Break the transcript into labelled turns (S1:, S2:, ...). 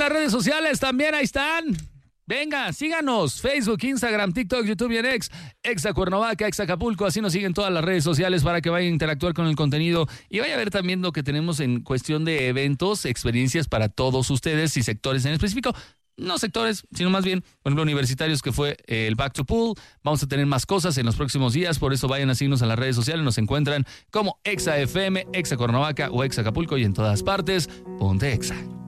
S1: las redes sociales también, ahí están. Venga, síganos, Facebook, Instagram, TikTok, YouTube y en Exa Cuernavaca, Exa Acapulco, así nos siguen todas las redes sociales para que vayan a interactuar con el contenido y vaya a ver también lo que tenemos en cuestión de eventos, experiencias para todos ustedes y sectores en específico. No sectores, sino más bien, por ejemplo, universitarios, que fue el Back to Pool. Vamos a tener más cosas en los próximos días, por eso vayan a seguirnos a las redes sociales, nos encuentran como Exa FM, Exa Cuernavaca o Exa Acapulco y en todas partes, ponte Exa.